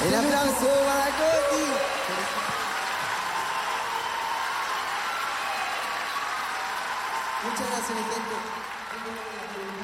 El aplauso para Coti. Muchas gracias, mi gente.